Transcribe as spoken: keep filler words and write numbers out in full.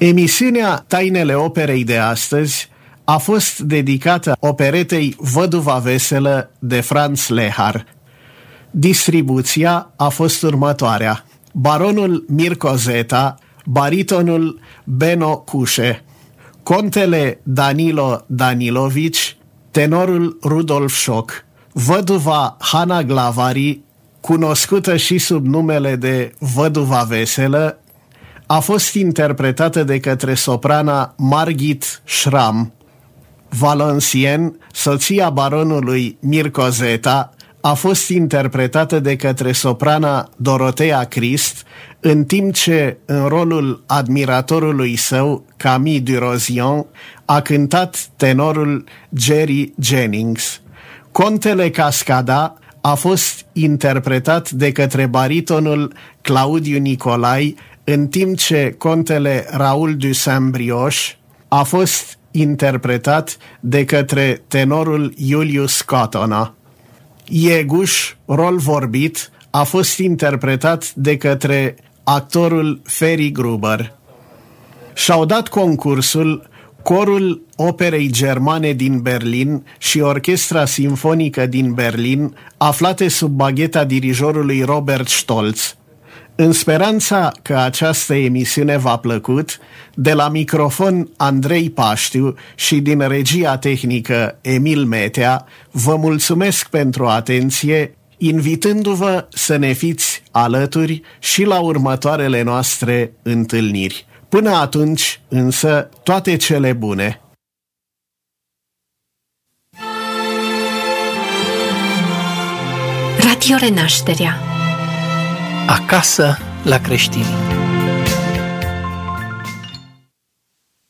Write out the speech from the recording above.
Emisiunea Tainele Operei de astăzi a fost dedicată operetei Văduva Veselă de Franz Lehár. Distribuția a fost următoarea: baronul Mirko Zeta, baritonul Beno Cușe, contele Danilo Danilovici, tenorul Rudolf Șoc, văduva Hana Glavari, cunoscută și sub numele de Văduva Veselă, a fost interpretată de către soprana Margit Schramm. Valenciennes, soția baronului Mirko Zeta, a fost interpretată de către soprana Dorotea Christ, în timp ce, în rolul admiratorului său, Camille Durozian, a cântat tenorul Jerry Jennings. Contele Cascada a fost interpretat de către baritonul Claudiu Nicolai, în timp ce contele Raoul du Saint-Brioche a fost interpretat de către tenorul Julius Cotona. Ieguș, rol vorbit, a fost interpretat de către actorul Ferry Gruber. Și-au dat concursul Corul Operei Germane din Berlin și Orchestra Simfonică din Berlin, aflate sub bagheta dirijorului Robert Stolz. În speranța că această emisiune v-a plăcut, de la microfon Andrei Paștiu și din regia tehnică Emil Metea, vă mulțumesc pentru atenție, invitându-vă să ne fiți alături și la următoarele noastre întâlniri. Până atunci, însă, toate cele bune! Radio Renașterea. Acasă la creștini.